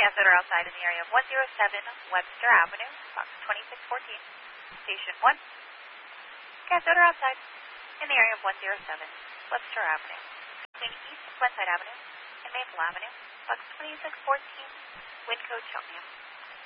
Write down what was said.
Cats that are outside in the area of 107 Webster Avenue, box 2614, station 1. Cats that are outside in the area of 107 Webster Avenue, between East Glenside Avenue and Maple Avenue, box 2614, Winco, Cheltenham.